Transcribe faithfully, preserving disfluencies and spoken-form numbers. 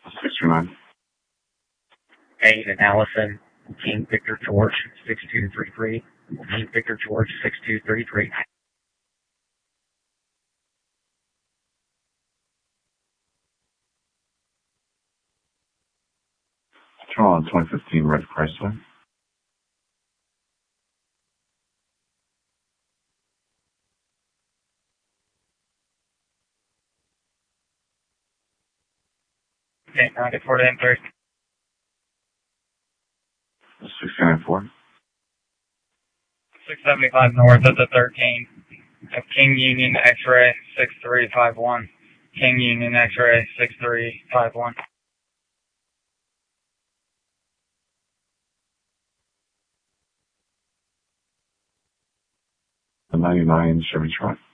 six two nine. Kane and Allison, King Victor George, six two three three. King Victor George, six two three three. Turn on twenty fifteen Red Chrysler. Okay, ninety-four to M three. six nine four. six seventy-five north at the thirteen. Of King Union X-ray six three five one. King Union X-ray six three five one. The ninety-nine Chevy truck.